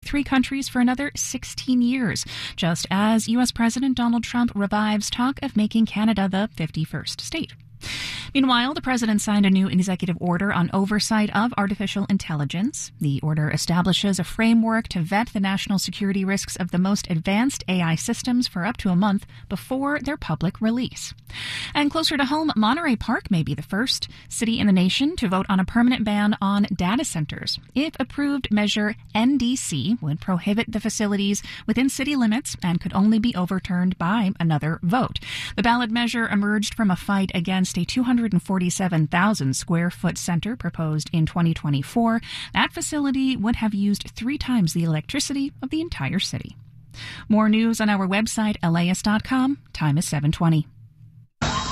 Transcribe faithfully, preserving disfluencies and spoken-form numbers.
three countries for another sixteen years, just as U S. President Donald Trump revives talk of making Canada the fifty-first state. Meanwhile, the president signed a new executive order on oversight of artificial intelligence. The order establishes a framework to vet the national security risks of the most advanced A I systems for up to a month before their public release. And closer to home, Monterey Park may be the first city in the nation to vote on a permanent ban on data centers. If approved, Measure N D C would prohibit the facilities within city limits and could only be overturned by another vote. The ballot measure emerged from a fight against a two hundred forty-seven thousand square foot center proposed in twenty twenty-four. That facility would have used three times the electricity of the entire city. More news on our website, L A S dot com. Time is seven twenty.